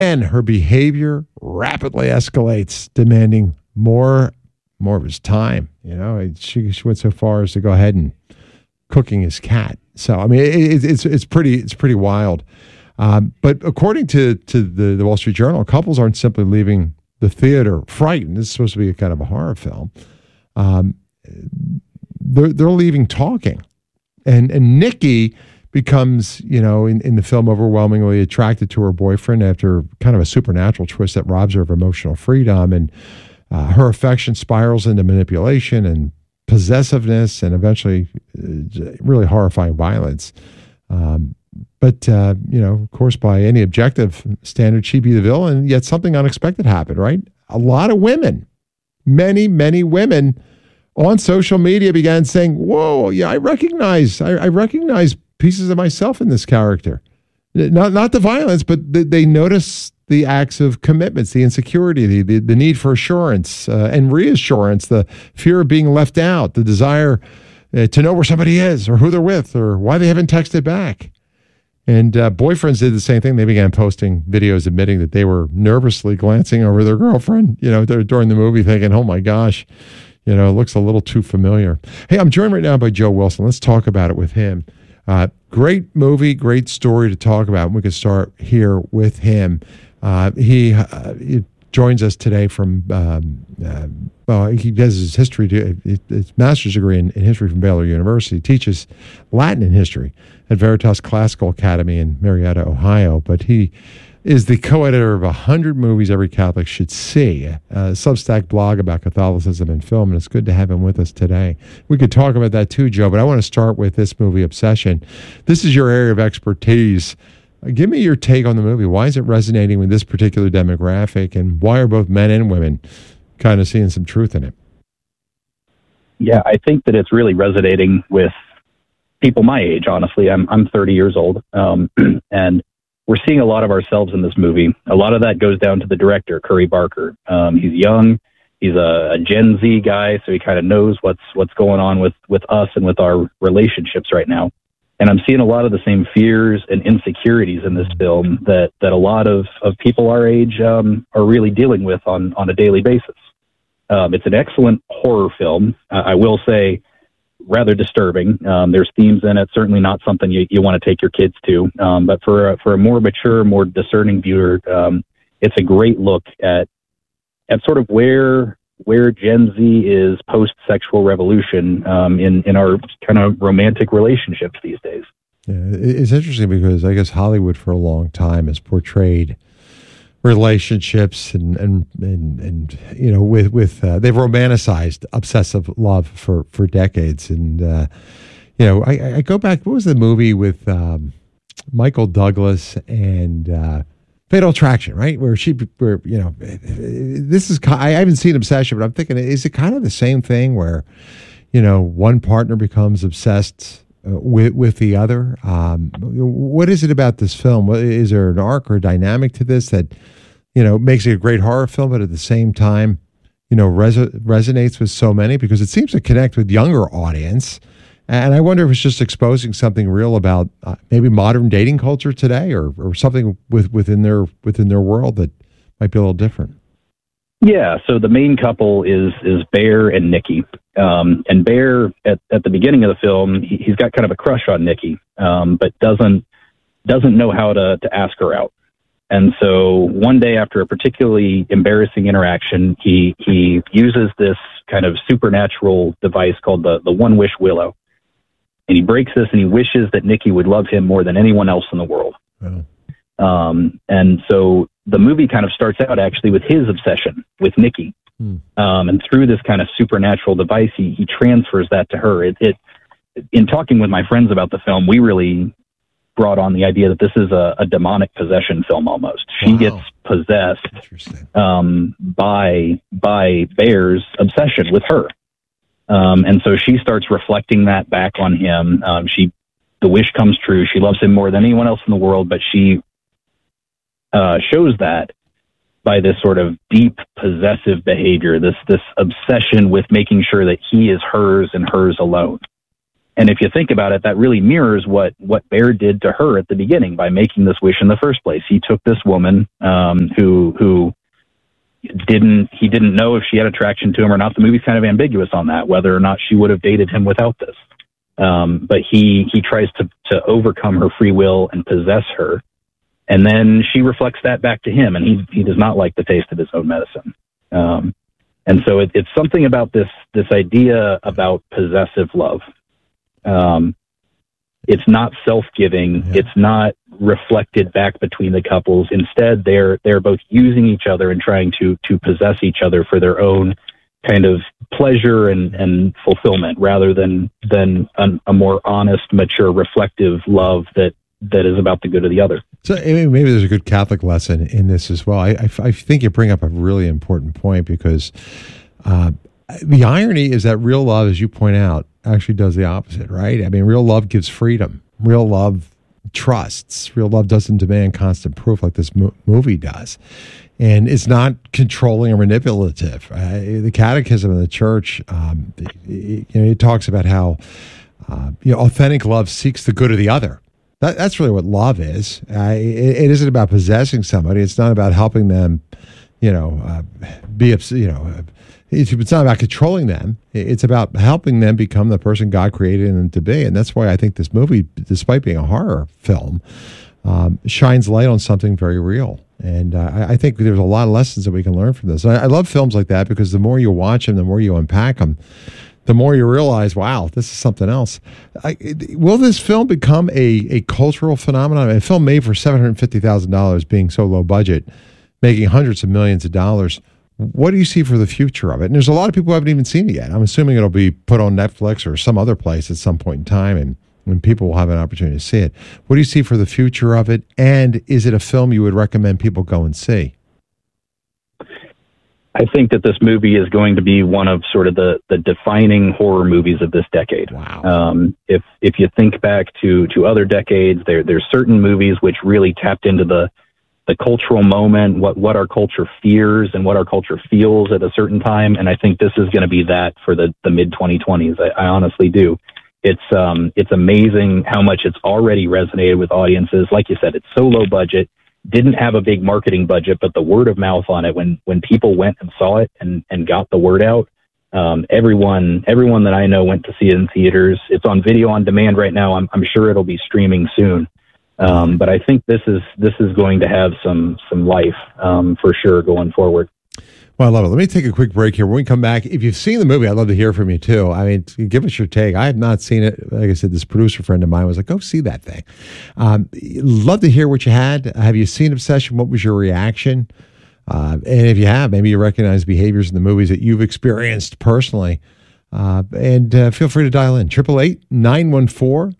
And her behavior rapidly escalates, demanding more of his time. She went so far as to go ahead and cooking his cat. So I mean, it's pretty wild. But according to the Wall Street Journal, couples aren't simply leaving the theater frightened. This is supposed to be a kind of a horror film. They're leaving talking, and Nikki becomes, in the film, overwhelmingly attracted to her boyfriend after kind of a supernatural twist that robs her of emotional freedom, and her affection spirals into manipulation and possessiveness, and eventually really horrifying violence. But of course, by any objective standard, she'd be the villain, yet something unexpected happened, right? A lot of women, many women on social media began saying, whoa, yeah, I recognize pieces of myself in this character. Not the violence, but they notice the acts of commitments, the insecurity, the need for assurance and reassurance, the fear of being left out, the desire to know where somebody is or who they're with or why they haven't texted back. And boyfriends did the same thing. They began posting videos admitting that they were nervously glancing over their girlfriend, during the movie, thinking, oh my gosh, it looks a little too familiar. Hey, I'm joined right now by Joe Wilson. Let's talk about it with him. Great movie, great story to talk about. We could start here with him. He joins us today from, he has his his master's degree in history from Baylor University, teaches Latin and history at Veritas Classical Academy in Marietta, Ohio. But he is the co-editor of 100 Movies Every Catholic Should See, a Substack blog about Catholicism and film, and it's good to have him with us today. We could talk about that too, Joe, but I want to start with this movie, Obsession. This is your area of expertise. Give me your take on the movie. Why is it resonating with this particular demographic, and why are both men and women kind of seeing some truth in it? Yeah, I think that it's really resonating with people my age, honestly. I'm 30 years old, and we're seeing a lot of ourselves in this movie. A lot of that goes down to the director, Curry Barker. He's young. He's a Gen Z guy, so he kind of knows what's going on with us and with our relationships right now. And I'm seeing a lot of the same fears and insecurities in this film that a lot of people our age are really dealing with on a daily basis. It's an excellent horror film. I will say, rather disturbing. There's themes in it, certainly not something you want to take your kids to. But for a more mature, more discerning viewer, it's a great look at sort of where Gen Z is post-sexual revolution in our kind of romantic relationships these days. Yeah, it's interesting because I guess Hollywood for a long time has portrayed relationships and with they've romanticized obsessive love for decades. And I go back, what was the movie with Michael Douglas and Fatal Attraction, right? This is, I haven't seen Obsession, but I'm thinking, is it kind of the same thing where, one partner becomes obsessed with the other? What is it about this film? Is there an arc or a dynamic to this that, makes it a great horror film, but at the same time, resonates with so many? Because it seems to connect with younger audience. And I wonder if it's just exposing something real about maybe modern dating culture today, or something within their world that might be a little different. Yeah. So the main couple is Bear and Nikki. And Bear at the beginning of the film, he's got kind of a crush on Nikki, but doesn't know how to ask her out. And so one day, after a particularly embarrassing interaction, he uses this kind of supernatural device called the One Wish Willow. And he breaks this, and he wishes that Nikki would love him more than anyone else in the world. Oh. And so the movie kind of starts out actually with his obsession with Nikki. And through this kind of supernatural device, he transfers that to her. In talking with my friends about the film, we really brought on the idea that this is a demonic possession film almost. She gets possessed by Bear's obsession with her. And so she starts reflecting that back on him. The wish comes true. She loves him more than anyone else in the world, but she shows that by this sort of deep possessive behavior, this obsession with making sure that he is hers and hers alone. And if you think about it, that really mirrors what Bear did to her at the beginning by making this wish in the first place. He took this woman who didn't know if she had attraction to him or not. The movie's kind of ambiguous on that, whether or not she would have dated him without this. But he tries to overcome her free will and possess her. And then she reflects that back to him, and he does not like the taste of his own medicine. And so it's something about this idea about possessive love. It's not self-giving. Yeah. It's not reflected back between the couples. Instead, they're both using each other and trying to possess each other for their own kind of pleasure and fulfillment, rather than a more honest, mature, reflective love that is about the good of the other. So maybe there's a good Catholic lesson in this as well. I think you bring up a really important point, because the irony is that real love, as you point out, actually does the opposite, right? I mean, real love gives freedom. Real love trusts. Real love doesn't demand constant proof like this movie does. And it's not controlling or manipulative. The Catechism of the Church, it talks about how authentic love seeks the good of the other. That's really what love is. It isn't about possessing somebody. It's not about helping them, be upset. It's not about controlling them. It's about helping them become the person God created them to be. And that's why I think this movie, despite being a horror film, shines light on something very real. And I think there's a lot of lessons that we can learn from this. I love films like that, because the more you watch them, the more you unpack them, the more you realize, wow, this is something else. Will this film become a cultural phenomenon? A film made for $750,000, being so low budget, making hundreds of millions of dollars. What do you see for the future of it? And there's a lot of people who haven't even seen it yet. I'm assuming it'll be put on Netflix or some other place at some point in time, and when people will have an opportunity to see it. What do you see for the future of it? And is it a film you would recommend people go and see? I think that this movie is going to be one of sort of the defining horror movies of this decade. Wow. If you think back to other decades, there's certain movies which really tapped into the cultural moment, what our culture fears and what our culture feels at a certain time. And I think this is going to be that for the mid-2020s. I honestly do. It's amazing how much it's already resonated with audiences. Like you said, it's so low budget, didn't have a big marketing budget, but the word of mouth on it, when people went and saw it and got the word out, everyone that I know went to see it in theaters. It's on video on demand right now. I'm sure it'll be streaming soon. But I think this is going to have some life for sure going forward. Well, I love it. Let me take a quick break here. When we come back, if you've seen the movie, I'd love to hear from you too. I mean, give us your take. I have not seen it. Like I said, this producer friend of mine was like, go see that thing. Love to hear what you had. Have you seen Obsession? What was your reaction? And if you have, maybe you recognize behaviors in the movies that you've experienced personally. And feel free to dial in. 888-914-9149.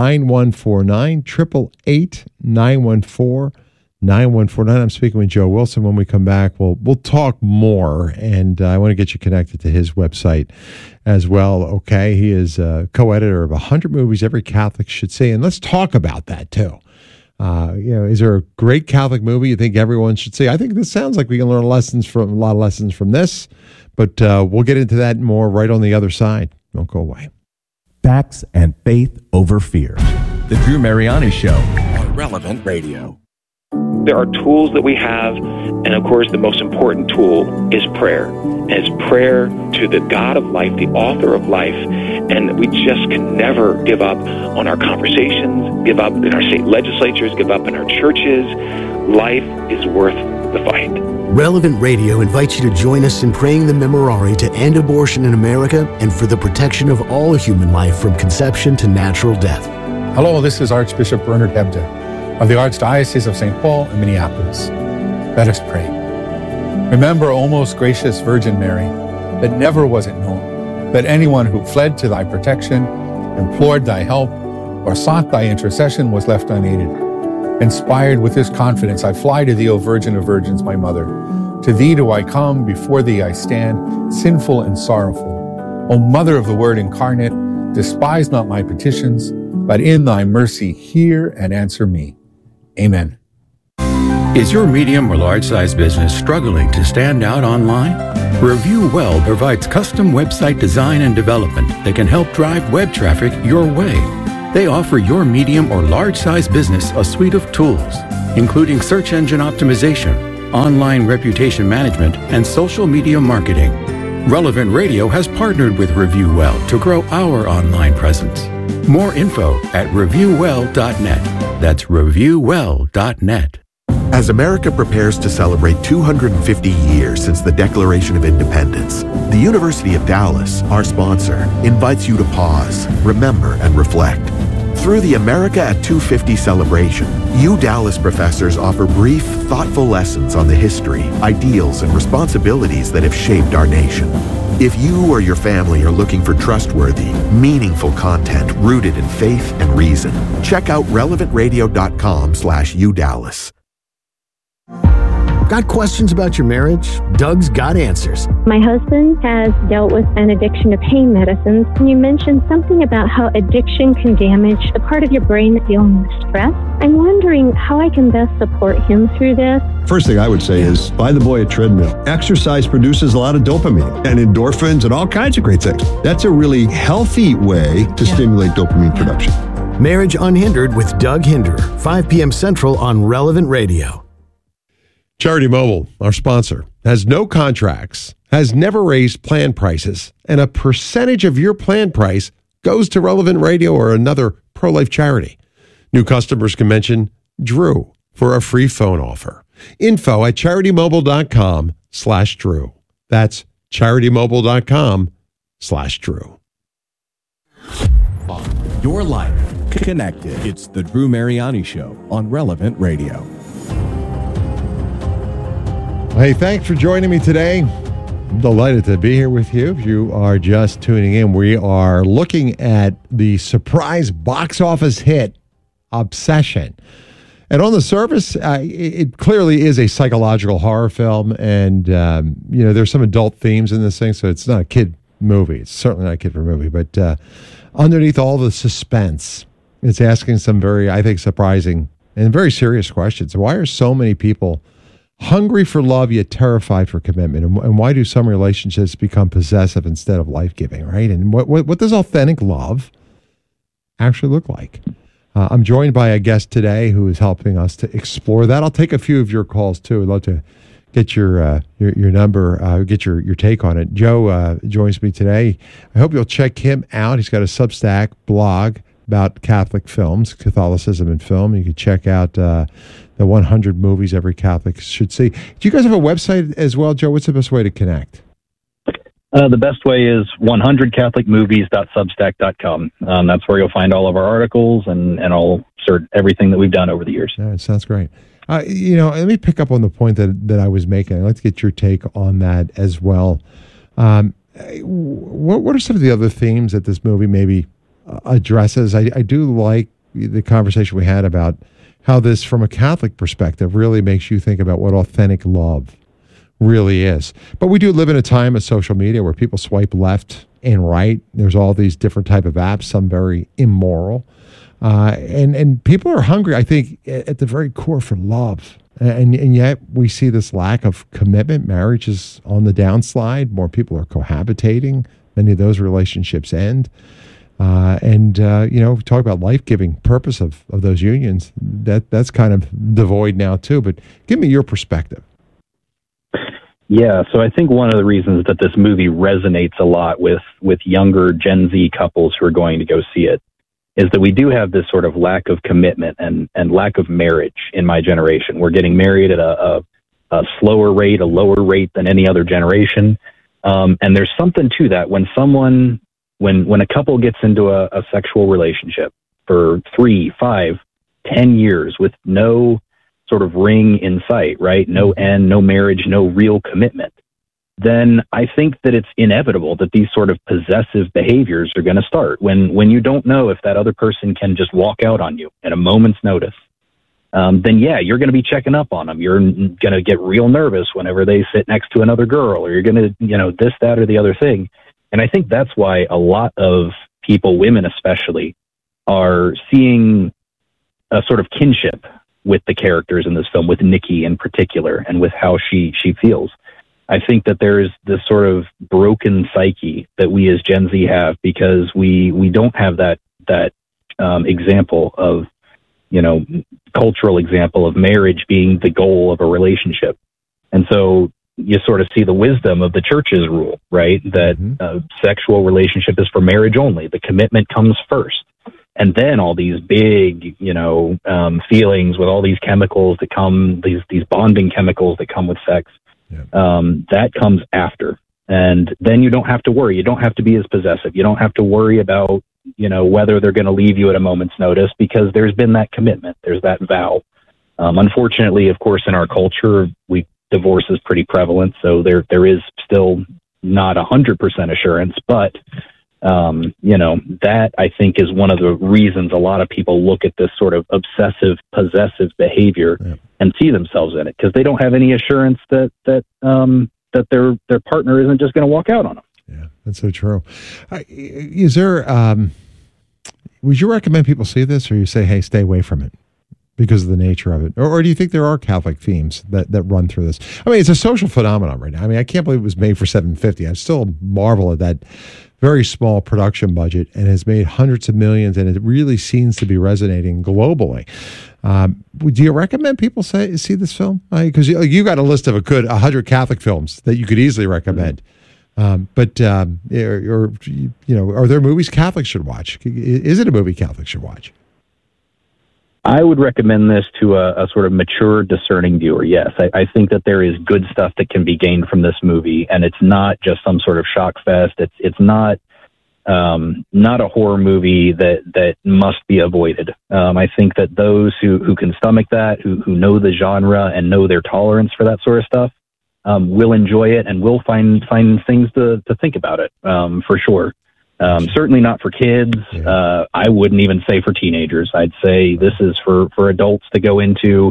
888-914-9149. I'm speaking with Joe Wilson. When we come back, we'll talk more, and I want to get you connected to his website as well. Okay, he is co-editor of 100 Movies Every Catholic Should See, and let's talk about that too. Is there a great Catholic movie you think everyone should see? I think this sounds like we can learn a lot of lessons from this, but we'll get into that more right on the other side. Don't go away. Facts and faith over fear. The Drew Mariani Show on Relevant Radio. There are tools that we have, and of course the most important tool is prayer. And it's prayer to the God of life, the author of life, and we just can never give up on our conversations, give up in our state legislatures, give up in our churches. Life is worth the fight. Relevant Radio invites you to join us in praying the Memorare to end abortion in America and for the protection of all human life from conception to natural death. Hello, this is Archbishop Bernard Hebda of the Archdiocese of St. Paul in Minneapolis. Let us pray. Remember, O most gracious Virgin Mary, that never was it known that anyone who fled to thy protection, implored thy help, or sought thy intercession was left unaided. Inspired with this confidence, I fly to thee, O Virgin of Virgins, my Mother. To thee do I come, before thee I stand, sinful and sorrowful. O Mother of the Word incarnate, despise not my petitions, but in thy mercy hear and answer me. Amen. Is your medium or large-sized business struggling to stand out online? Review Well provides custom website design and development that can help drive web traffic your way. They offer your medium or large-size business a suite of tools, including search engine optimization, online reputation management, and social media marketing. Relevant Radio has partnered with Review Well to grow our online presence. More info at reviewwell.net. That's reviewwell.net. As America prepares to celebrate 250 years since the Declaration of Independence, the University of Dallas, our sponsor, invites you to pause, remember, and reflect. Through the America at 250 celebration, Dallas professors offer brief, thoughtful lessons on the history, ideals, and responsibilities that have shaped our nation. If you or your family are looking for trustworthy, meaningful content rooted in faith and reason, check out relevantradio.com/UDallas. Got questions about your marriage? Doug's got answers. My husband has dealt with an addiction to pain medicines. You mentioned something about how addiction can damage the part of your brain that's dealing with stress. I'm wondering how I can best support him through this. First thing I would say is buy the boy a treadmill. Exercise produces a lot of dopamine and endorphins and all kinds of great things. That's a really healthy way to stimulate dopamine production. Marriage Unhindered with Doug Hinderer, 5 p.m. Central on Relevant Radio. Charity Mobile, our sponsor, has no contracts, has never raised plan prices, and a percentage of your plan price goes to Relevant Radio or another pro-life charity. New customers can mention Drew for a free phone offer. Info at CharityMobile.com/Drew. That's CharityMobile.com/Drew. Your life connected. It's the Drew Mariani Show on Relevant Radio. Hey, thanks for joining me today. I'm delighted to be here with you. If you are just tuning in, we are looking at the surprise box office hit, Obsession. And on the surface, it clearly is a psychological horror film. And, there's some adult themes in this thing, so it's not a kid movie. It's certainly not a kid movie. But underneath all the suspense, it's asking some very, I think, surprising and very serious questions. Why are so many people hungry for love yet terrified for commitment? And why do some relationships become possessive instead of life-giving, right? And what does authentic love actually look like? I'm joined by a guest today who is helping us to explore that. I'll take a few of your calls, too. I'd love to get your number, get your take on it. Joe joins me today. I hope you'll check him out. He's got a Substack blog about Catholic films, Catholicism in film. You can check out the 100 movies every Catholic should see. Do you guys have a website as well, Joe? What's the best way to connect? The best way is 100catholicmovies.substack.com. That's where you'll find all of our articles and all everything that we've done over the years. Yeah, it sounds great. Let me pick up on the point that I was making. I'd like to get your take on that as well. What are some of the other themes that this movie maybe addresses? I do like the conversation we had about how this, from a Catholic perspective, really makes you think about what authentic love really is. But we do live in a time of social media where people swipe left and right. There's all these different type of apps, some very immoral. And people are hungry, I think, at the very core for love. And yet we see this lack of commitment. Marriage is on the downslide. More people are cohabitating. Many of those relationships end. Talk about life-giving purpose of those unions. That's kind of devoid now too. But give me your perspective. Yeah, so I think one of the reasons that this movie resonates a lot with younger Gen Z couples who are going to go see it is that we do have this sort of lack of commitment and lack of marriage in my generation. We're getting married at a slower rate, a lower rate than any other generation. And there's something to that when a couple gets into a sexual relationship for 3, 5, 10 years with no sort of ring in sight, right? No end, no marriage, no real commitment, then I think that it's inevitable that these sort of possessive behaviors are going to start when you don't know if that other person can just walk out on you at a moment's notice. Then yeah, you're going to be checking up on them. You're going to get real nervous whenever they sit next to another girl, or you're going to, this, that, or the other thing. And I think that's why a lot of people, women especially, are seeing a sort of kinship with the characters in this film, with Nikki in particular, and with how she feels. I think that there is this sort of broken psyche that we as Gen Z have because we don't have that example of, cultural example of marriage being the goal of a relationship. And so you sort of see the wisdom of the church's rule, right? That sexual relationship is for marriage only. The commitment comes first. And then all these big, feelings with all these chemicals that come, these bonding chemicals that come with sex, that comes after. And then you don't have to worry. You don't have to be as possessive. You don't have to worry about, whether they're going to leave you at a moment's notice because there's been that commitment. There's that vow. Unfortunately, of course, in our culture, divorce is pretty prevalent. So there is still not 100% assurance, but that I think is one of the reasons a lot of people look at this sort of obsessive, possessive behavior and see themselves in it because they don't have any assurance that their partner isn't just going to walk out on them. Yeah, that's so true. Is there? Would you recommend people see this, or you say, "Hey, stay away from it"? Because of the nature of it? Or do you think there are Catholic themes that run through this? I mean, it's a social phenomenon right now. I mean, I can't believe it was made for $750. I still marvel at that very small production budget and has made hundreds of millions, and it really seems to be resonating globally. Do you recommend people see this film? Because you got a list of 100 Catholic films that you could easily recommend. Are there movies Catholics should watch? Is it a movie Catholics should watch? I would recommend this to a sort of mature, discerning viewer. Yes, I think that there is good stuff that can be gained from this movie, and it's not just some sort of shock fest. It's not a horror movie that must be avoided. I think that those who can stomach that, who know the genre and know their tolerance for that sort of stuff, will enjoy it and will find things to think about it, for sure. Certainly not for kids. I wouldn't even say for teenagers. I'd say this is for adults to go into.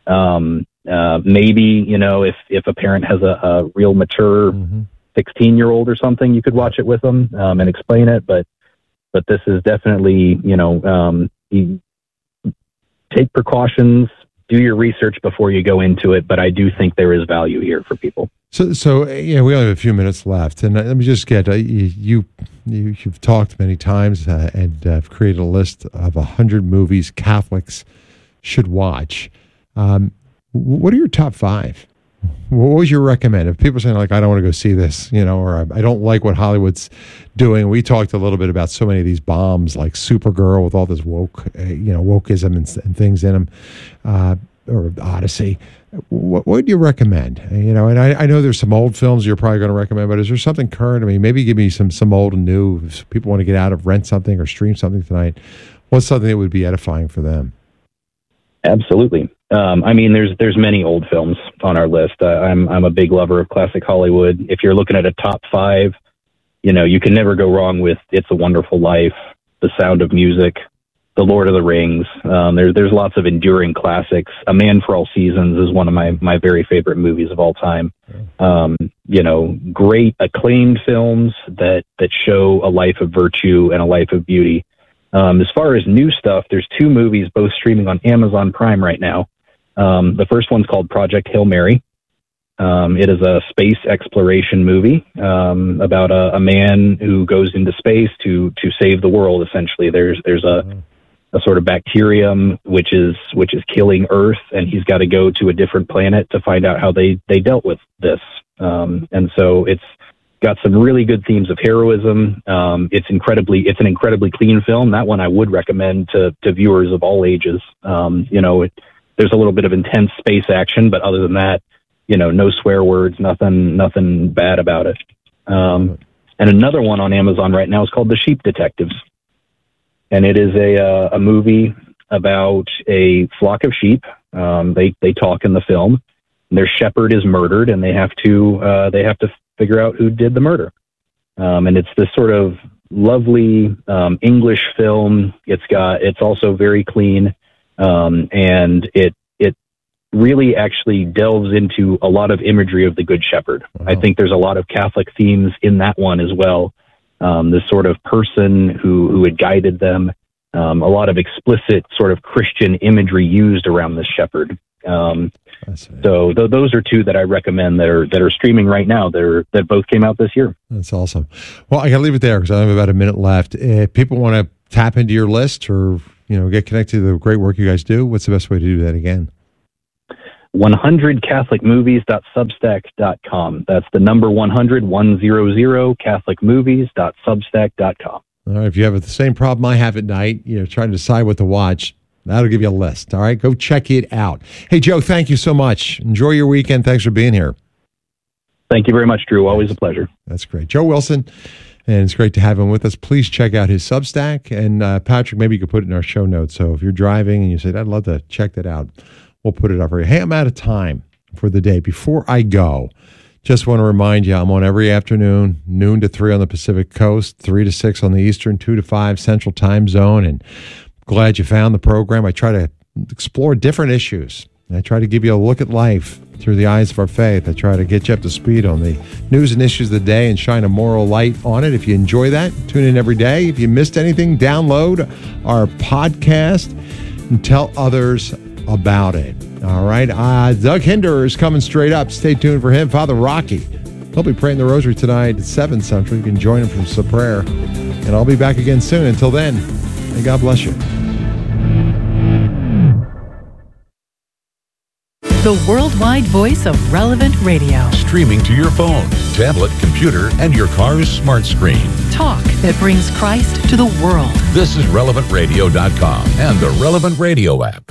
Maybe, if a parent has a real mature 16-year-old or something, you could watch it with them and explain it. But this is definitely, you take precautions, do your research before you go into it. But I do think there is value here for people. So we only have a few minutes left, and let me just get you've talked many times and have created a list of 100 movies Catholics should watch. What are your top 5? What would you recommend? If people are saying I don't want to go see this, or I don't like what Hollywood's doing. We talked a little bit about so many of these bombs, like Supergirl with all this wokeism and things in them, or Odyssey. What would you recommend? And I know there's some old films you're probably going to recommend, but is there something current? I mean, maybe give me some old and new. If people want to get out of rent something or stream something tonight, what's something that would be edifying for them? Absolutely. I mean, there's many old films on our list. I'm a big lover of classic Hollywood. If you're looking at a top 5, you can never go wrong with It's a Wonderful Life, The Sound of Music, The Lord of the Rings. There's lots of enduring classics. A Man for All Seasons is one of my very favorite movies of all time. Great acclaimed films that show a life of virtue and a life of beauty. As far as new stuff, there's 2 movies both streaming on Amazon Prime right now. The first one's called Project Hail Mary. It is a space exploration movie about a man who goes into space to save the world. Essentially, there's a sort of bacterium which is killing Earth, and he's got to go to a different planet to find out how they dealt with this. And so it's got some really good themes of heroism. It's an incredibly clean film. That one I would recommend to viewers of all ages. There's a little bit of intense space action, but other than that, no swear words, nothing bad about it. And another one on Amazon right now is called The Sheep Detectives. And it is a movie about a flock of sheep. They talk in the film. Their shepherd is murdered, and they have to figure out who did the murder. And it's this sort of lovely English film. It's also very clean, and it really actually delves into a lot of imagery of the Good Shepherd. Wow. I think there's a lot of Catholic themes in that one as well. This sort of person who had guided them. A lot of explicit sort of Christian imagery used around this shepherd. So those are two that I recommend that are streaming right now. That both came out this year. That's awesome. Well, I got to leave it there because I have about a minute left. If people want to tap into your list or get connected to the great work you guys do, what's the best way to do that again? 100catholicmovies.substack.com. That's the number 100 catholicmovies.substack.com. All right. If you have the same problem I have at night, trying to decide what to watch, that'll give you a list. All right. Go check it out. Hey, Joe, thank you so much. Enjoy your weekend. Thanks for being here. Thank you very much, Drew. Always a pleasure. That's great. Joe Wilson. And it's great to have him with us. Please check out his Substack. And Patrick, maybe you could put it in our show notes. So if you're driving and you say, I'd love to check that out, we'll put it up for you. Hey, I'm out of time for the day. Before I go, just want to remind you, I'm on every afternoon, noon to 3 on the Pacific Coast, 3 to 6 on the Eastern, 2 to 5 Central Time Zone. And glad you found the program. I try to explore different issues. I try to give you a look at life through the eyes of our faith. I try to get you up to speed on the news and issues of the day and shine a moral light on it. If you enjoy that, tune in every day. If you missed anything, download our podcast and tell others about it. All right. Doug Hinder is coming straight up. Stay tuned for him. Father Rocky. He'll be praying the rosary tonight at 7 Central. You can join him for prayer. And I'll be back again soon. Until then, may God bless you. The worldwide voice of Relevant Radio. Streaming to your phone, tablet, computer, and your car's smart screen. Talk that brings Christ to the world. This is RelevantRadio.com and the Relevant Radio app.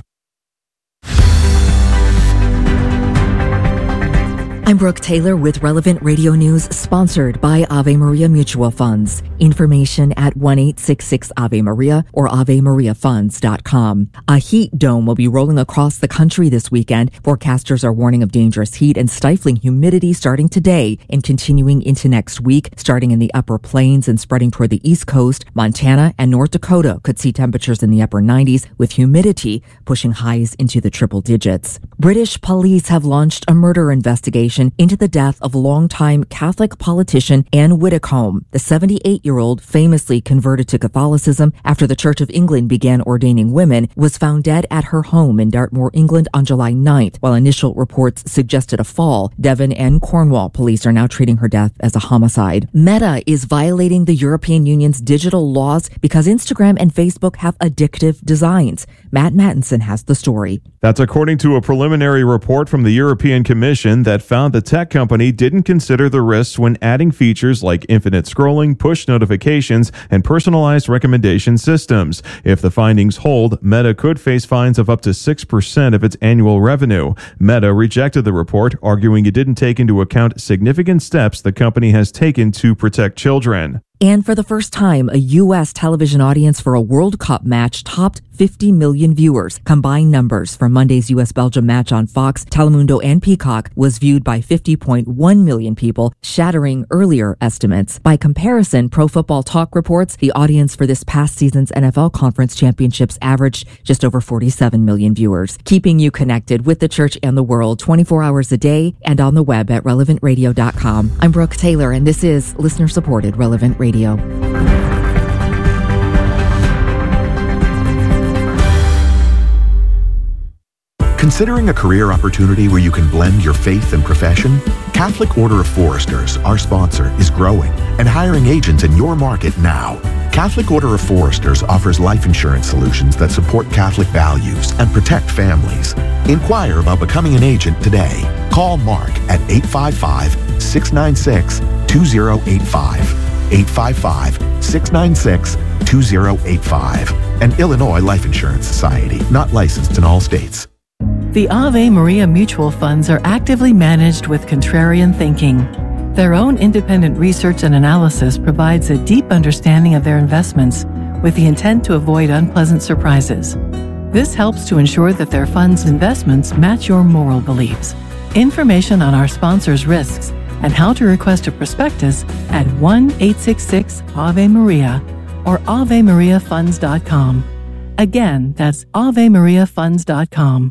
I'm Brooke Taylor with Relevant Radio News, sponsored by Ave Maria Mutual Funds. Information at 1-866-AVE-MARIA or AveMariaFunds.com. A heat dome will be rolling across the country this weekend. Forecasters are warning of dangerous heat and stifling humidity starting today and continuing into next week. Starting in the upper plains and spreading toward the East Coast, Montana and North Dakota could see temperatures in the upper 90s with humidity pushing highs into the triple digits. British police have launched a murder investigation into the death of longtime Catholic politician Anne Widdecombe. The 78-year-old, famously converted to Catholicism after the Church of England began ordaining women, was found dead at her home in Dartmoor, England on July 9th. While initial reports suggested a fall, Devon and Cornwall police are now treating her death as a homicide. Meta is violating the European Union's digital laws because Instagram and Facebook have addictive designs. Matt Mattinson has the story. That's according to a preliminary report from the European Commission that found the tech company didn't consider the risks when adding features like infinite scrolling, push notifications, and personalized recommendation systems. If the findings hold, Meta could face fines of up to 6% of its annual revenue. Meta rejected the report, arguing it didn't take into account significant steps the company has taken to protect children. And for the first time, a U.S. television audience for a World Cup match topped 50 million viewers. Combined numbers from Monday's U.S.-Belgium match on Fox, Telemundo, and Peacock was viewed by 50.1 million people, shattering earlier estimates. By comparison, Pro Football Talk reports the audience for this past season's NFL Conference Championships averaged just over 47 million viewers. Keeping you connected with the church and the world 24 hours a day and on the web at RelevantRadio.com. I'm Brooke Taylor, and this is listener-supported Relevant Radio. Considering a career opportunity where you can blend your faith and profession? Catholic Order of Foresters, our sponsor, is growing and hiring agents in your market now. Catholic Order of Foresters offers life insurance solutions that support Catholic values and protect families. Inquire about becoming an agent today. Call Mark at 855-696-2085. 855-696-2085. An Illinois Life Insurance Society, not licensed in all states. The Ave Maria Mutual Funds are actively managed with contrarian thinking. Their own independent research and analysis provides a deep understanding of their investments with the intent to avoid unpleasant surprises. This helps to ensure that their funds' investments match your moral beliefs. Information on our sponsors' risks and how to request a prospectus at 1-866-AVE-MARIA or AveMariaFunds.com. Again, that's AveMariaFunds.com.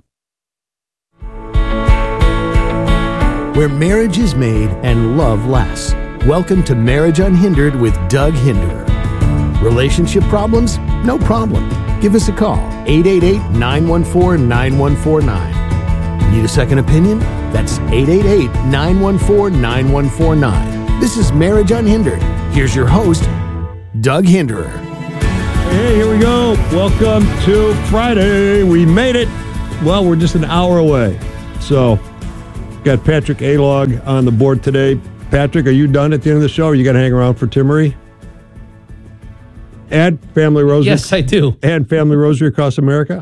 Where marriage is made and love lasts. Welcome to Marriage Unhindered with Doug Hinder. Relationship problems? No problem. Give us a call, 888-914-9149. Need a second opinion? That's 888-914-9149. This is Marriage Unhindered. Here's your host, Doug Hinderer. Hey, here we go. Welcome to Friday. We made it. Well, we're just an hour away. So, got Patrick Alog on the board today. Patrick, are you done at the end of the show, or you got to hang around for Timmery? And Family Rosary? Yes, I do. And Family Rosary Across America?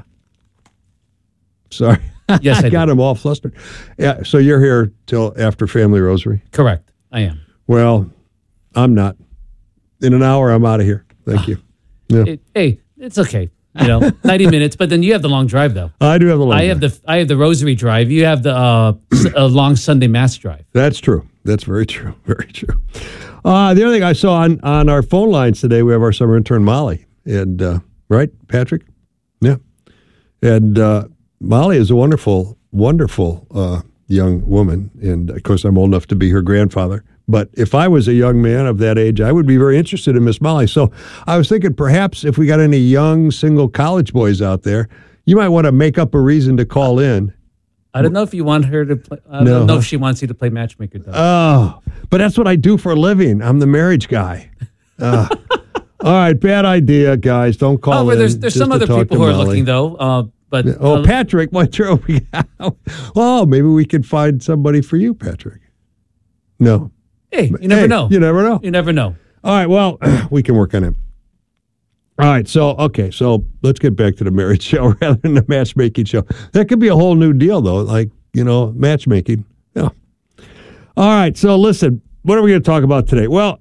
Sorry. Yes, I got him all flustered. Yeah, so you're here till after Family Rosary? Correct. I am. Well, I'm not. In an hour, I'm out of here. Thank you. Yeah. Hey, it's okay. 90 minutes, but then you have the long drive, though. I do have the long drive. I have the Rosary drive. You have the long Sunday Mass drive. That's true. That's very true. Very true. The other thing I saw on our phone lines today, we have our summer intern, Molly. And, right, Patrick? Yeah. And Molly is a wonderful, wonderful young woman. And, of course, I'm old enough to be her grandfather. But if I was a young man of that age, I would be very interested in Miss Molly. So I was thinking perhaps if we got any young single college boys out there, you might want to make up a reason to call in. I don't know if you want her to play. I don't know if she wants you to play matchmaker, though. Oh, but that's what I do for a living. I'm the marriage guy. All right, bad idea, guys. Don't call in. There's some other people who are looking, though. Patrick, what's your? Oh, maybe we could find somebody for you, Patrick. No. Hey, you never know. You never know. You never know. All right, well, we can work on it. All right, so let's get back to the marriage show rather than the matchmaking show. That could be a whole new deal, though, like, matchmaking. Yeah. All right, so listen, what are we going to talk about today? Well,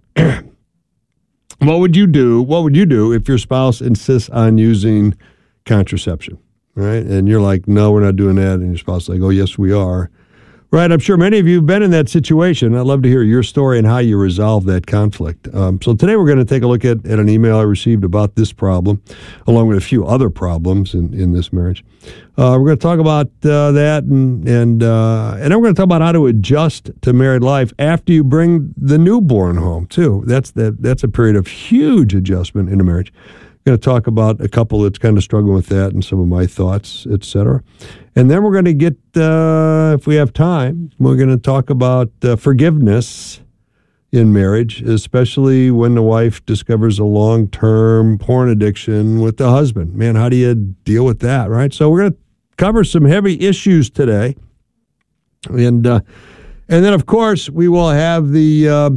what would you do if your spouse insists on using contraception, right? And you're like, no, we're not doing that. And your spouse is like, oh, yes, we are. Right, I'm sure many of you have been in that situation. I'd love to hear your story and how you resolve that conflict. So today we're going to take a look at an email I received about this problem, along with a few other problems in this marriage. We're going to talk about that, and then we're going to talk about how to adjust to married life after you bring the newborn home too. That's a period of huge adjustment in a marriage. Going to talk about a couple that's kind of struggling with that and some of my thoughts, etc. And then we're going to get, if we have time, we're going to talk about forgiveness in marriage, especially when the wife discovers a long-term porn addiction with the husband. Man, how do you deal with that, right? So we're going to cover some heavy issues today. And then, of course, we will have the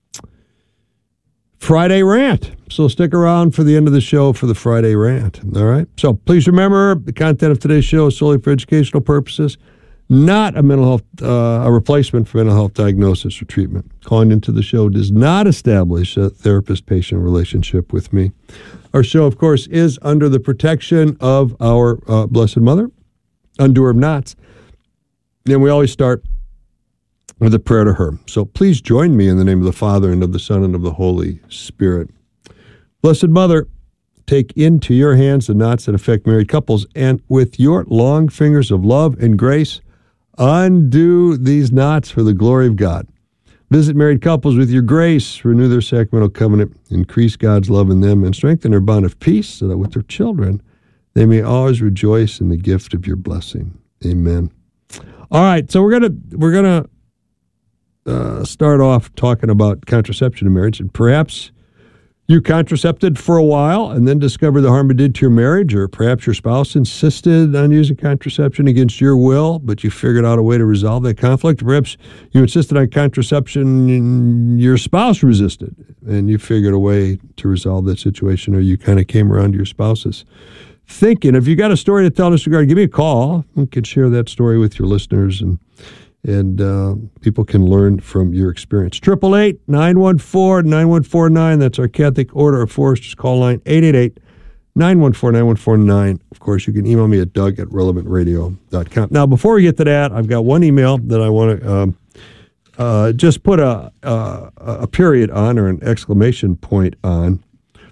Friday rant. So stick around for the end of the show for the Friday rant. All right. So please remember, the content of today's show is solely for educational purposes, not a mental health, a replacement for mental health diagnosis or treatment. Calling into the show does not establish a therapist-patient relationship with me. Our show, of course, is under the protection of our Blessed Mother, undoer of knots. And we always start with a prayer to her. So please join me in the name of the Father, and of the Son, and of the Holy Spirit. Blessed Mother, take into your hands the knots that affect married couples, and with your long fingers of love and grace, undo these knots for the glory of God. Visit married couples with your grace, renew their sacramental covenant, increase God's love in them, and strengthen their bond of peace, so that with their children they may always rejoice in the gift of your blessing. Amen. All right, so we're gonna start off talking about contraception in marriage, and perhaps you contracepted for a while and then discovered the harm it did to your marriage, or perhaps your spouse insisted on using contraception against your will, but you figured out a way to resolve that conflict. Perhaps you insisted on contraception and your spouse resisted, and you figured a way to resolve that situation, or you kind of came around to your spouse's thinking. If you got a story to tell in this regard, give me a call. We can share that story with your listeners, and people can learn from your experience. 888-914-9149. That's our Catholic Order of Foresters call line, 888-914-9149. Of course, you can email me at doug@relevantradio.com. Now, before we get to that, I've got one email that I want to just put a period on, or an exclamation point on.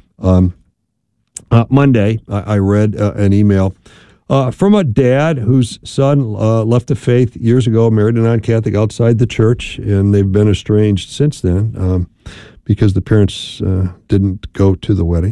Monday, I read an email from a dad whose son left the faith years ago, married a non-Catholic outside the church, and they've been estranged since then because the parents didn't go to the wedding.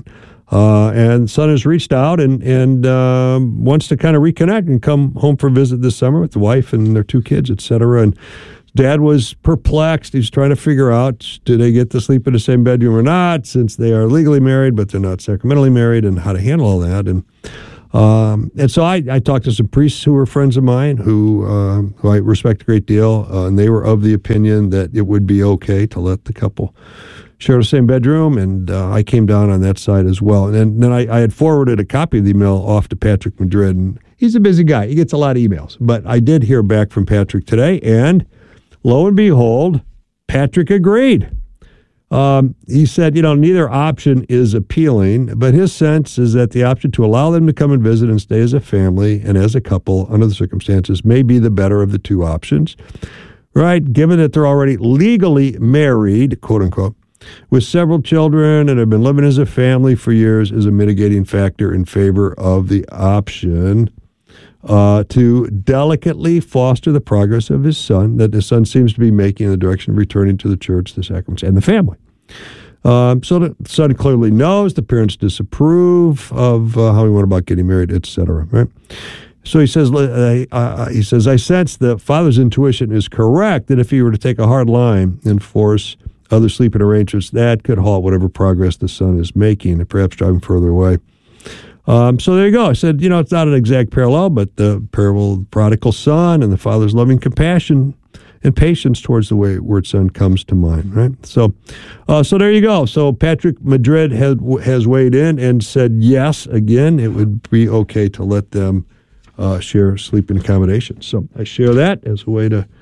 And son has reached out and wants to kind of reconnect and come home for a visit this summer with the wife and their 2 kids, et cetera. And Dad was perplexed. He's trying to figure out, do they get to sleep in the same bedroom or not, since they are legally married, but they're not sacramentally married, and how to handle all that. And so I talked to some priests who were friends of mine who I respect a great deal, and they were of the opinion that it would be okay to let the couple share the same bedroom, and I came down on that side as well. And then I had forwarded a copy of the email off to Patrick Madrid, and he's a busy guy. He gets a lot of emails. But I did hear back from Patrick today, and lo and behold, Patrick agreed. He said, neither option is appealing, but his sense is that the option to allow them to come and visit and stay as a family and as a couple under the circumstances may be the better of the 2 options, right? Given that they're already legally married, quote unquote, with several children and have been living as a family for years, is a mitigating factor in favor of the option to delicately foster the progress of his son, that his son seems to be making in the direction of returning to the church, the sacraments, and the family. So the son clearly knows the parents disapprove of how he went about getting married, etc. Right? So he says, I sense the father's intuition is correct that if he were to take a hard line and force other sleeping arrangements, that could halt whatever progress the son is making and perhaps drive him further away. So there you go. I said, it's not an exact parallel, but the parable of the prodigal son and the father's loving compassion and patience towards the wayward son comes to mind, right? So there you go. So Patrick Madrid has weighed in and said, yes, again, it would be okay to let them share sleeping accommodations. So I share that as a way to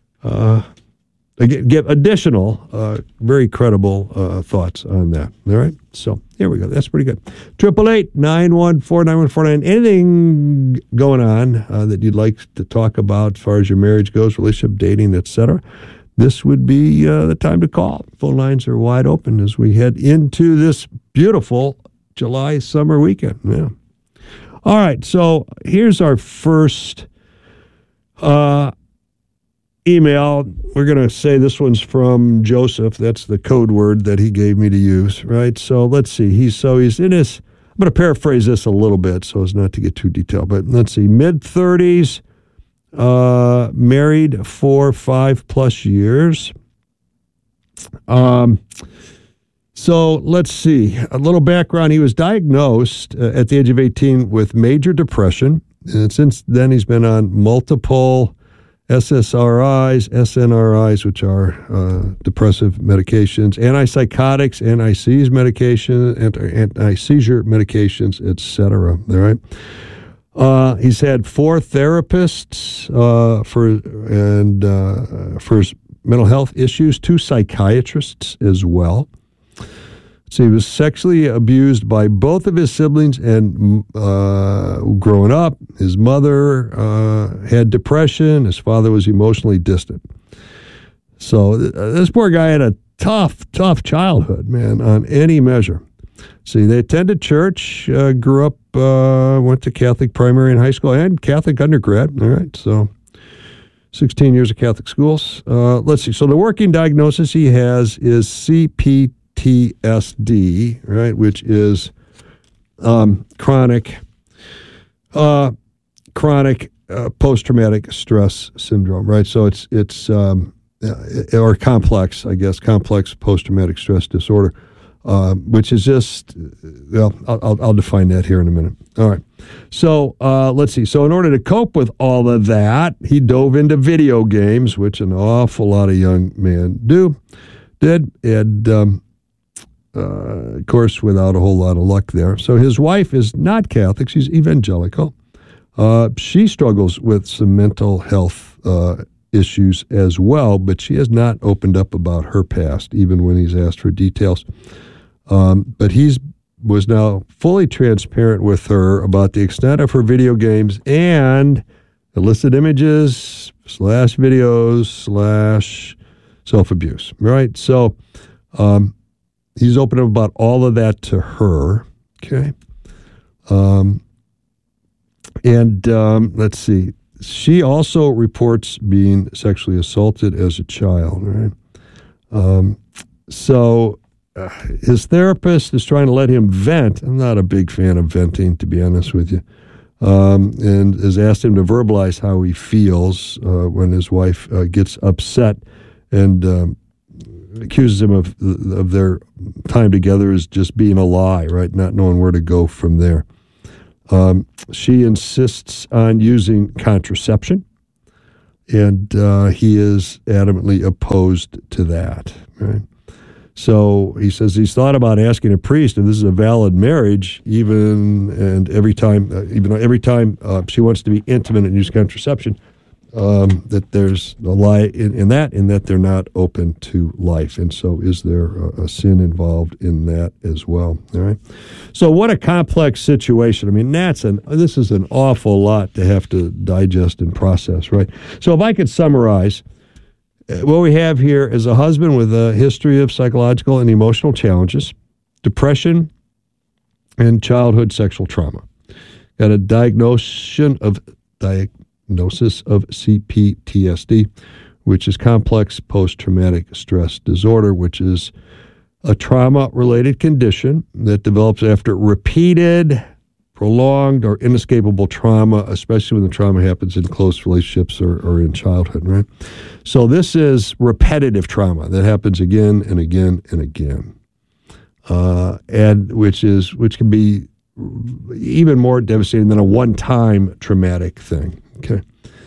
give additional, very credible thoughts on that. All right? So here we go. That's pretty good. 888-914-9149. Anything going on that you'd like to talk about as far as your marriage goes, relationship, dating, etc., this would be the time to call. Phone lines are wide open as we head into this beautiful July summer weekend. Yeah. All right. So here's our first email. We're going to say this one's from Joseph. That's the code word that he gave me to use, right? So let's see. He's in his, I'm going to paraphrase this a little bit so as not to get too detailed, but let's see. Mid-30s, married for 5+ years. So let's see. A little background. He was diagnosed at the age of 18 with major depression. And since then, he's been on multiple SSRIs, SNRIs, which are depressive medications, antipsychotics, anti-seizure medications, etc. All right. He's had 4 therapists for his mental health issues, 2 psychiatrists as well. So he was sexually abused by both of his siblings, and growing up, his mother had depression. His father was emotionally distant. So this poor guy had a tough childhood, man, on any measure. See, they attended church, grew up, went to Catholic primary and high school and Catholic undergrad. All right, so 16 years of Catholic schools. Let's see. So the working diagnosis he has is CPTSD, right, which is chronic post-traumatic stress syndrome, right? So it's or complex, I guess, complex post-traumatic stress disorder, which is just, well, I'll define that here in a minute. All right. So let's see. So in order to cope with all of that, he dove into video games, which an awful lot of young men did, and of course, without a whole lot of luck there. So his wife is not Catholic. She's evangelical. She struggles with some mental health issues as well, but she has not opened up about her past, even when he's asked for details. But he was now fully transparent with her about the extent of her video games and illicit images / videos / self-abuse, right? So he's open up about all of that to her, okay? Let's see. She also reports being sexually assaulted as a child, right? So his therapist is trying to let him vent. I'm not a big fan of venting, to be honest with you. And has asked him to verbalize how he feels when his wife gets upset and accuses him of their time together as just being a lie, right? Not knowing where to go from there. She insists on using contraception, and he is adamantly opposed to that, right? So he says he's thought about asking a priest if this is a valid marriage, every time she wants to be intimate and use contraception, that there's a lie in that they're not open to life. And so is there a sin involved in that as well? All right. So what a complex situation. I mean, this is an awful lot to have to digest and process, right? So if I could summarize, what we have here is a husband with a history of psychological and emotional challenges, depression, and childhood sexual trauma. Got a diagnosis of CPTSD, which is complex post-traumatic stress disorder, which is a trauma-related condition that develops after repeated, prolonged, or inescapable trauma, especially when the trauma happens in close relationships or in childhood, right? So this is repetitive trauma that happens again and again and again, and which can be even more devastating than a one-time traumatic thing. Okay.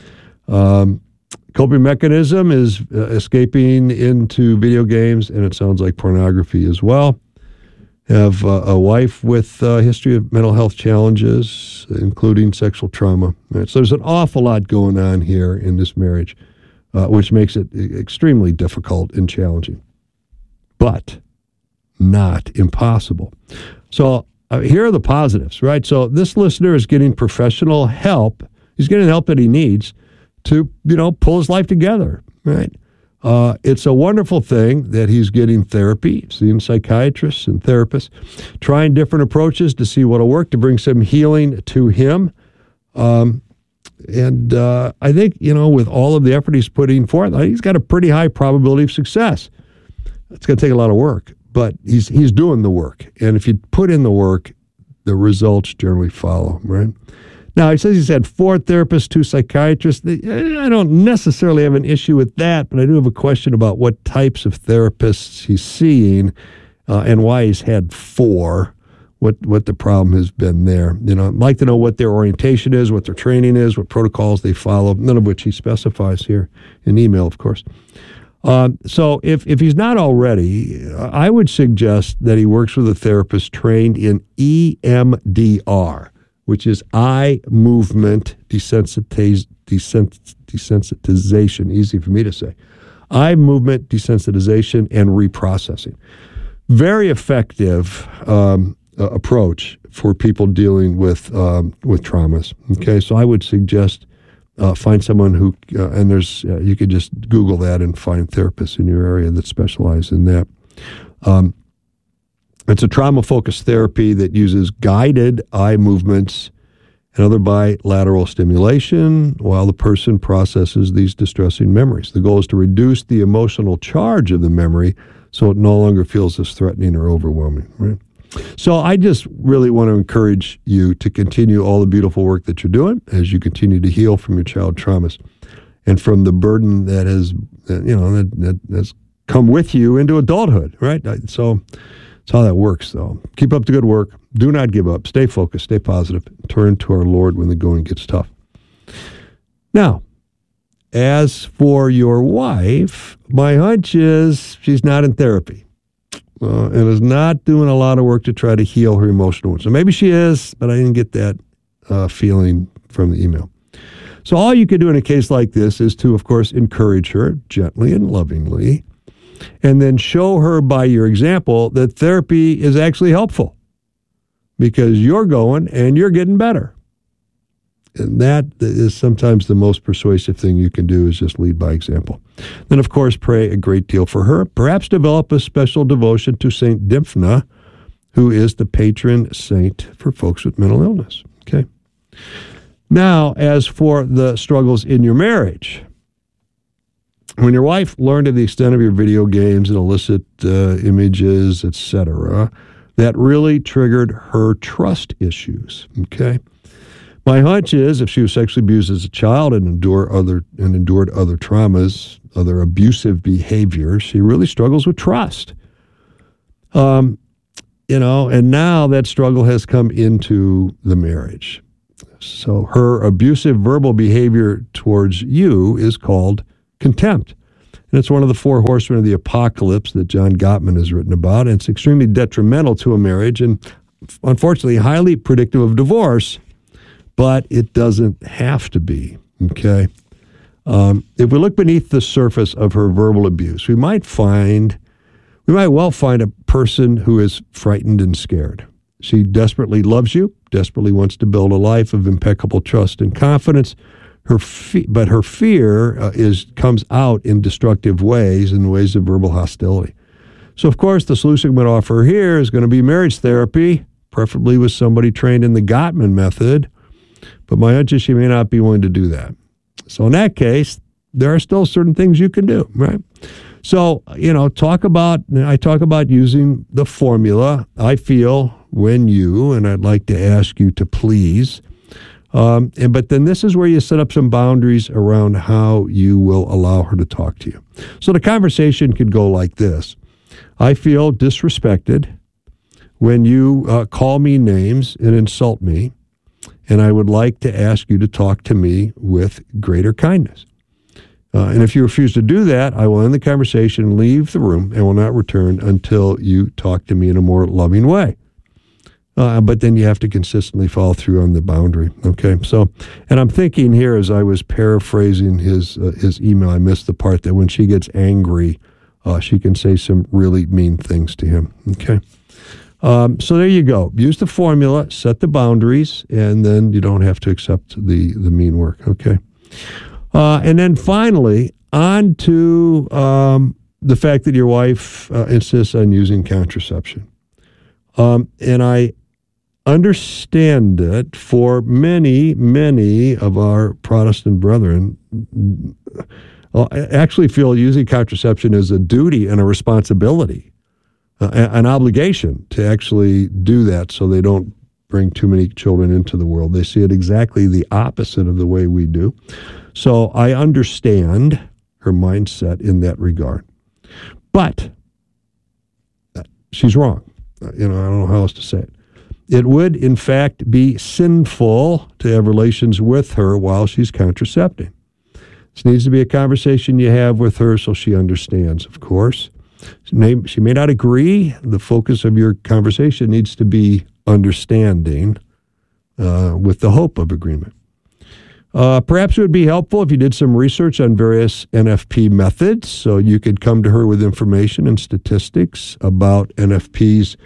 Coping mechanism is escaping into video games, and it sounds like pornography as well. Have a wife with a history of mental health challenges, including sexual trauma. Right? So there's an awful lot going on here in this marriage, which makes it extremely difficult and challenging, but not impossible. So here are the positives, right? So this listener is getting professional help. He's getting the help that he needs to, pull his life together, right? It's a wonderful thing that he's getting therapy, seeing psychiatrists and therapists, trying different approaches to see what'll work to bring some healing to him. And I think, with all of the effort he's putting forth, he's got a pretty high probability of success. It's going to take a lot of work, but he's doing the work. And if you put in the work, the results generally follow, right? Now, he says he's had 4 therapists, 2 psychiatrists. I don't necessarily have an issue with that, but I do have a question about what types of therapists he's seeing and why he's had 4, what the problem has been there. I'd like to know what their orientation is, what their training is, what protocols they follow, none of which he specifies here in email, of course. So if he's not already, I would suggest that he works with a therapist trained in EMDR, which is eye movement desensitization, easy for me to say. Eye movement desensitization and reprocessing. Very effective approach for people dealing with traumas. Okay, so I would suggest find someone who, and there's you could just Google that and find therapists in your area that specialize in that. It's a trauma-focused therapy that uses guided eye movements and other bilateral stimulation while the person processes these distressing memories. The goal is to reduce the emotional charge of the memory so it no longer feels as threatening or overwhelming, right? So I just really want to encourage you to continue all the beautiful work that you're doing as you continue to heal from your child traumas and from the burden that has, that has come with you into adulthood, right? So that's how that works, though. Keep up the good work. Do not give up. Stay focused. Stay positive. Turn to our Lord when the going gets tough. Now, as for your wife, my hunch is she's not in therapy and is not doing a lot of work to try to heal her emotional wounds. So maybe she is, but I didn't get that feeling from the email. So all you could do in a case like this is to, of course, encourage her gently and lovingly, and then show her by your example that therapy is actually helpful because you're going and you're getting better. And that is sometimes the most persuasive thing you can do is just lead by example. Then, of course, pray a great deal for her. Perhaps develop a special devotion to St. Dymphna, who is the patron saint for folks with mental illness. Okay. Now, as for the struggles in your marriage, When your wife learned of the extent of your video games and illicit images, etc., that really triggered her trust issues. Okay, my hunch is if she was sexually abused as a child and endured other traumas, other abusive behaviors, she really struggles with trust. And now that struggle has come into the marriage. So her abusive verbal behavior towards you is called contempt. And it's one of the four horsemen of the apocalypse that John Gottman has written about. And it's extremely detrimental to a marriage and unfortunately highly predictive of divorce, but it doesn't have to be, okay? If we look beneath the surface of her verbal abuse, we might well find a person who is frightened and scared. She desperately loves you, desperately wants to build a life of impeccable trust and confidence. But her fear comes out in destructive ways, in ways of verbal hostility. So, of course, the solution I'm going to offer here is going to be marriage therapy, preferably with somebody trained in the Gottman method. But my hunch is she may not be willing to do that. So in that case, there are still certain things you can do, right? So, I talk about using the formula, I feel, when you, and I'd like to ask you to please. But then this is where you set up some boundaries around how you will allow her to talk to you. So the conversation could go like this. I feel disrespected when you call me names and insult me, and I would like to ask you to talk to me with greater kindness. And if you refuse to do that, I will end the conversation, leave the room, and will not return until you talk to me in a more loving way. But then you have to consistently follow through on the boundary, okay? So, and I'm thinking here as I was paraphrasing his email, I missed the part that when she gets angry, she can say some really mean things to him, okay? So there you go. Use the formula, set the boundaries, and then you don't have to accept the mean work, okay? And then finally, on to the fact that your wife insists on using contraception. And I understand it for many, many of our Protestant brethren actually feel using contraception is a duty and a responsibility, an obligation to actually do that so they don't bring too many children into the world. They see it exactly the opposite of the way we do. So I understand her mindset in that regard. But she's wrong. I don't know how else to say it. It would, in fact, be sinful to have relations with her while she's contracepting. This needs to be a conversation you have with her so she understands, of course. She may not agree. The focus of your conversation needs to be understanding with the hope of agreement. Perhaps it would be helpful if you did some research on various NFP methods so you could come to her with information and statistics about NFP's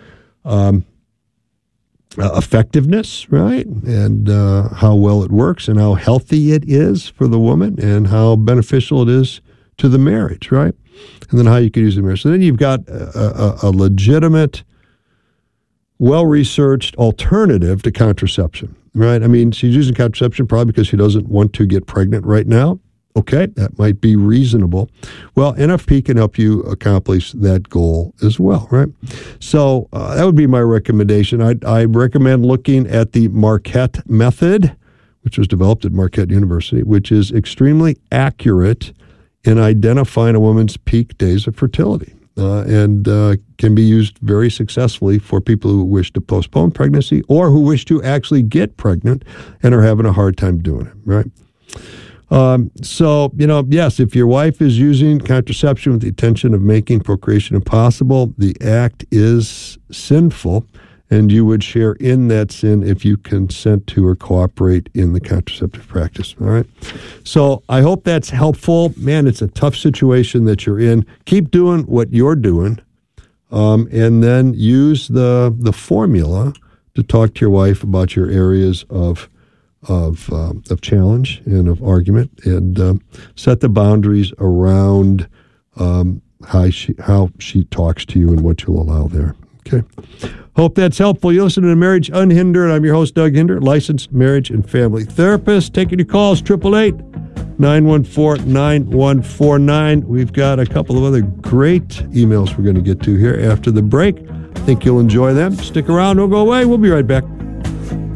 effectiveness, right? And how well it works and how healthy it is for the woman and how beneficial it is to the marriage, right? And then how you could use the marriage. So then you've got a legitimate, well-researched alternative to contraception, right? I mean, she's using contraception probably because she doesn't want to get pregnant right now. Okay, that might be reasonable. Well, NFP can help you accomplish that goal as well, right? So that would be my recommendation. I recommend looking at the Marquette method, which was developed at Marquette University, which is extremely accurate in identifying a woman's peak days of fertility and can be used very successfully for people who wish to postpone pregnancy or who wish to actually get pregnant and are having a hard time doing it, right? So, yes, if your wife is using contraception with the intention of making procreation impossible, the act is sinful, and you would share in that sin if you consent to or cooperate in the contraceptive practice, all right? So I hope that's helpful. Man, it's a tough situation that you're in. Keep doing what you're doing, and then use the formula to talk to your wife about your areas of challenge and of argument, and set the boundaries around how she talks to you and what you'll allow there. Okay. Hope that's helpful. You listen to Marriage Unhindered. I'm your host, Doug Hinder, licensed marriage and family therapist. Taking your calls, 888-914-9149. We've got a couple of other great emails we're going to get to here after the break. I think you'll enjoy them. Stick around. Don't go away. We'll be right back.